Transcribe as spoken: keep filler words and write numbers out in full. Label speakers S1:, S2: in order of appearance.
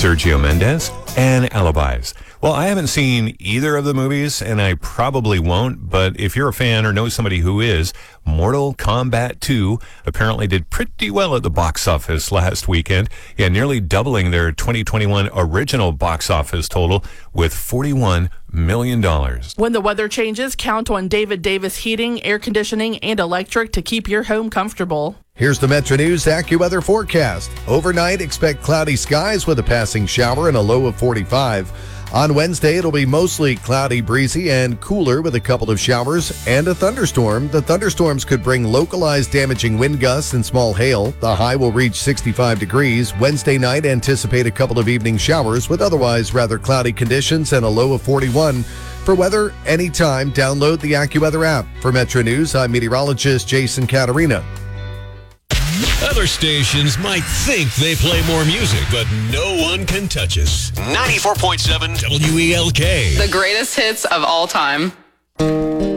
S1: Sergio Mendes, and Alibis. Well, I haven't seen either of the movies, and I probably won't, but if you're a fan or know somebody who is, Mortal Kombat two apparently did pretty well at the box office last weekend. Yeah, nearly doubling their twenty twenty-one original box office total with forty-one million dollars.
S2: When the weather changes, count on David Davis Heating, Air Conditioning, and Electric to keep your home comfortable.
S3: Here's the Metro News AccuWeather forecast. Overnight, expect cloudy skies with a passing shower and a low of forty-five. On Wednesday, it'll be mostly cloudy, breezy, and cooler with a couple of showers and a thunderstorm. The thunderstorms could bring localized damaging wind gusts and small hail. The high will reach sixty-five degrees. Wednesday night, anticipate a couple of evening showers with otherwise rather cloudy conditions and a low of forty-one. For weather, anytime, download the AccuWeather app. For Metro News, I'm meteorologist Jason Caterina.
S4: Other stations might think they play more music, but no one can touch us. ninety-four point seven W E L K.
S5: The greatest hits of all time.